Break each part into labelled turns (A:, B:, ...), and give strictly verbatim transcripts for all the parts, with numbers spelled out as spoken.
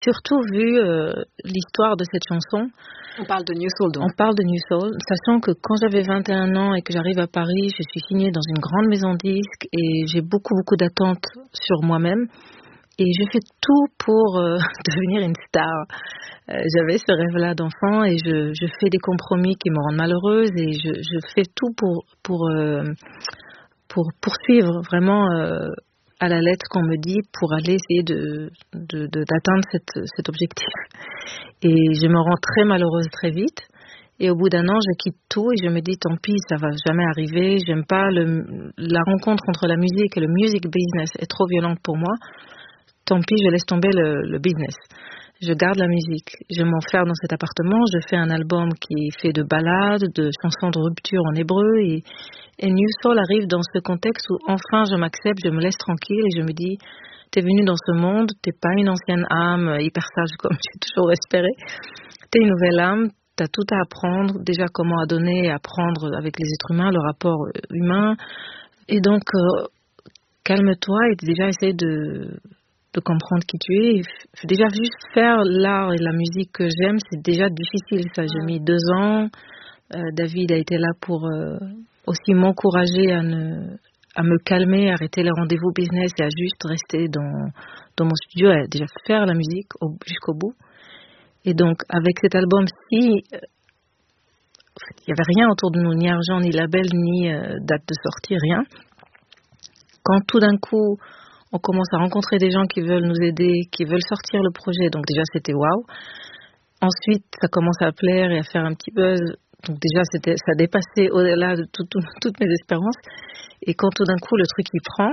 A: surtout vu euh, l'histoire de cette chanson.
B: On parle de New Soul, donc.
A: On parle de New Soul, sachant que quand j'avais vingt et un ans et que j'arrive à Paris, je suis signée dans une grande maison de disques et j'ai beaucoup, beaucoup d'attentes sur moi-même. Et je fais tout pour euh, devenir une star. Euh, j'avais ce rêve-là d'enfant et je, je fais des compromis qui me rendent malheureuse et je, je fais tout pour, pour, euh, pour poursuivre vraiment euh, à la lettre qu'on me dit pour aller essayer de, de, de, d'atteindre cette, cet objectif. Et je me rends très malheureuse très vite. Et au bout d'un an, je quitte tout et je me dis, tant pis, ça va jamais arriver. J'aime pas le, la rencontre entre la musique et le music business est trop violente pour moi. Tant pis, je laisse tomber le, le business. Je garde la musique. Je m'enferme dans cet appartement. Je fais un album qui fait de ballades, de chansons de rupture en hébreu. Et, et New Soul arrive dans ce contexte où enfin je m'accepte, je me laisse tranquille et je me dis, t'es venu dans ce monde, t'es pas une ancienne âme hyper sage comme j'ai toujours espéré. T'es une nouvelle âme, t'as tout à apprendre. Déjà comment à donner et apprendre avec les êtres humains, le rapport humain. Et donc, euh, calme-toi et déjà essaye de... de comprendre qui tu es. Déjà, juste faire l'art et la musique que j'aime, c'est déjà difficile. Ça, j'ai mis deux ans. Euh, David a été là pour euh, aussi m'encourager à, ne, à me calmer, arrêter les rendez-vous business et à juste rester dans, dans mon studio et déjà faire la musique au, jusqu'au bout. Et donc, avec cet album-ci, euh, en fait, il n'y avait rien autour de nous, ni argent, ni label, ni euh, date de sortie, rien. Quand tout d'un coup, on commence à rencontrer des gens qui veulent nous aider, qui veulent sortir le projet. Donc déjà, c'était waouh. Ensuite, ça commence à plaire et à faire un petit buzz. Donc déjà, c'était, ça dépassait au-delà de tout, tout, toutes mes espérances. Et quand tout d'un coup, le truc y prend,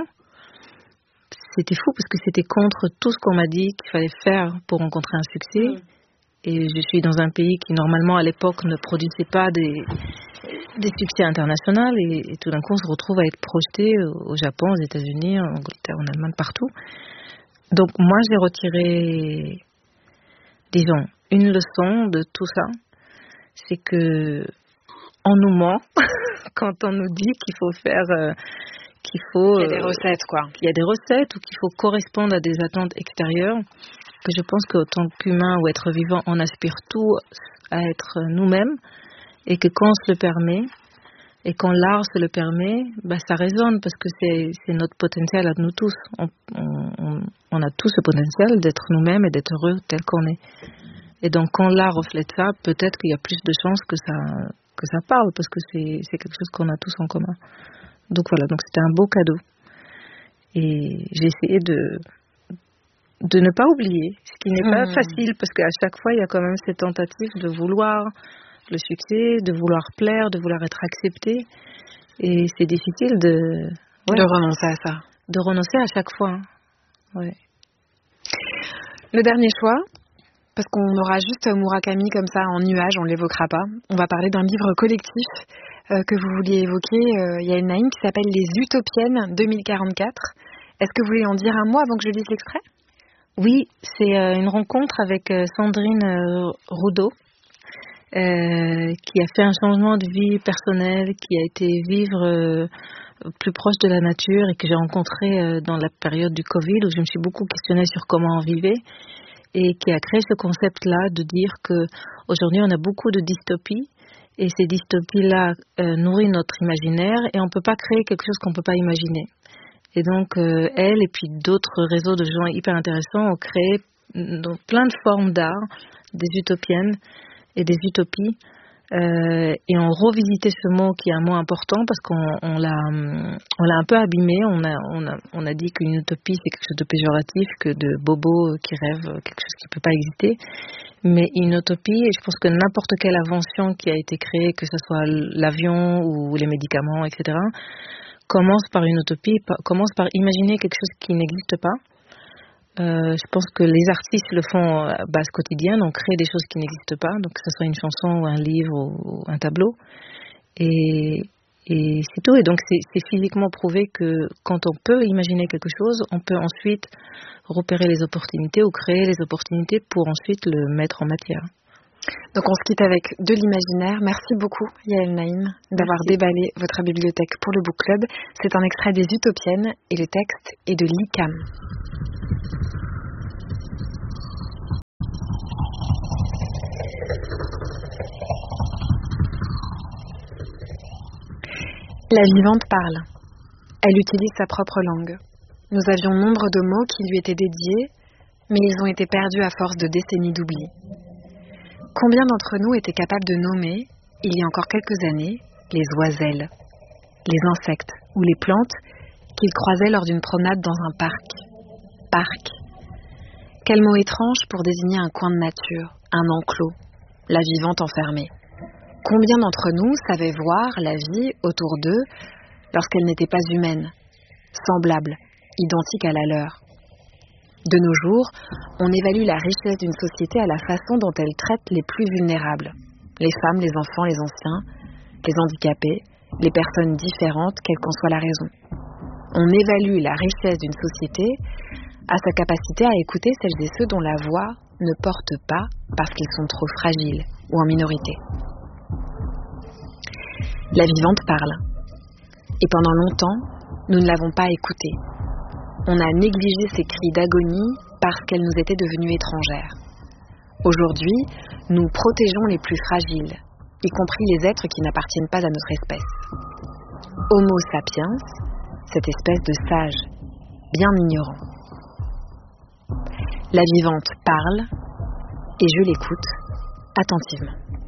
A: c'était fou parce que c'était contre tout ce qu'on m'a dit qu'il fallait faire pour rencontrer un succès. Mmh. Et je suis dans un pays qui, normalement, à l'époque, ne produisait pas des... des succès internationaux et, et tout d'un coup on se retrouve à être projeté au, au Japon, aux États-Unis, en Angleterre, en Allemagne, partout. Donc moi j'ai retiré, disons, une leçon de tout ça, c'est que on nous ment quand on nous dit qu'il faut faire, euh, qu'il faut,
B: qu'il y a des recettes quoi,
A: qu'il y a des recettes ou qu'il faut correspondre à des attentes extérieures. Que je pense qu'en tant qu'humain ou être vivant, on aspire tout à être nous-mêmes. Et que quand on se le permet, et quand l'art se le permet, bah ça résonne parce que c'est, c'est notre potentiel à nous tous. On, on, on a tous ce potentiel d'être nous-mêmes et d'être heureux tel qu'on est. Et donc quand l'art reflète ça, peut-être qu'il y a plus de chances que ça, que ça parle parce que c'est, c'est quelque chose qu'on a tous en commun. Donc voilà, donc c'était un beau cadeau. Et j'ai essayé de, de ne pas oublier, ce qui n'est pas mmh. facile parce qu'à chaque fois il y a quand même cette tentative de vouloir le succès, de vouloir plaire, de vouloir être accepté. Et c'est difficile de...
B: Ouais, de renoncer à ça.
A: De renoncer à chaque fois. Ouais.
B: Le dernier choix, parce qu'on aura juste Murakami comme ça en nuage, on ne l'évoquera pas. On va parler d'un livre collectif euh, que vous vouliez évoquer, euh, Yael Naïm, qui s'appelle Les Utopiennes deux mille quarante-quatre. Est-ce que vous voulez en dire un mot avant que je lise l'extrait ?
A: Oui, c'est euh, une rencontre avec euh, Sandrine euh, Roudot. Euh, qui a fait un changement de vie personnel, qui a été vivre euh, plus proche de la nature et que j'ai rencontré euh, dans la période du Covid où je me suis beaucoup questionnée sur comment on vivait et qui a créé ce concept-là de dire que aujourd'hui on a beaucoup de dystopies et ces dystopies-là euh, nourrissent notre imaginaire et on ne peut pas créer quelque chose qu'on ne peut pas imaginer. Et donc euh, elle et puis d'autres réseaux de gens hyper intéressants ont créé dans plein de formes d'art des utopiennes et des utopies, euh, et on revisitait ce mot qui est un mot important parce qu'on on l'a, on l'a un peu abîmé, on a, on a, on a dit qu'une utopie c'est quelque chose de péjoratif, que de bobo qui rêve quelque chose qui ne peut pas exister, mais une utopie, et je pense que n'importe quelle invention qui a été créée, que ce soit l'avion ou les médicaments, et cetera, commence par une utopie, commence par imaginer quelque chose qui n'existe pas. Euh, je pense que les artistes le font à base quotidienne, on crée des choses qui n'existent pas, donc que ce soit une chanson ou un livre ou un tableau. Et, et c'est tout. Et donc c'est, c'est physiquement prouvé que quand on peut imaginer quelque chose, on peut ensuite repérer les opportunités ou créer les opportunités pour ensuite le mettre en matière.
B: Donc on se quitte avec de l'imaginaire. Merci beaucoup Yael Naïm d'avoir Merci. déballé votre bibliothèque pour le Book Club. C'est un extrait des Utopiennes et le texte est de l'I C A M. La vivante parle. Elle utilise sa propre langue. Nous avions nombre de mots qui lui étaient dédiés, mais ils ont été perdus à force de décennies d'oubli. Combien d'entre nous étaient capables de nommer, il y a encore quelques années, les oiselles, les insectes ou les plantes qu'ils croisaient lors d'une promenade dans un parc? Parc. Quel mot étrange pour désigner un coin de nature, un enclos, la vivante enfermée. Combien d'entre nous savaient voir la vie autour d'eux lorsqu'elle n'était pas humaine, semblable, identique à la leur? De nos jours, on évalue la richesse d'une société à la façon dont elle traite les plus vulnérables, les femmes, les enfants, les anciens, les handicapés, les personnes différentes, quelle qu'en soit la raison. On évalue la richesse d'une société à sa capacité à écouter celles et ceux dont la voix ne porte pas parce qu'ils sont trop fragiles ou en minorité. La vivante parle. Et pendant longtemps, nous ne l'avons pas écoutée. On a négligé ses cris d'agonie parce qu'elle nous était devenue étrangère. Aujourd'hui, nous protégeons les plus fragiles, y compris les êtres qui n'appartiennent pas à notre espèce. Homo sapiens, cette espèce de sage, bien ignorant. La vivante parle et je l'écoute attentivement.